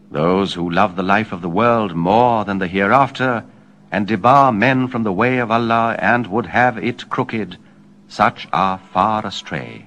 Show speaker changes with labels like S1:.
S1: Those who love the life of the world more than the hereafter, and debar men from the way of Allah, and would have it crooked, such are far astray.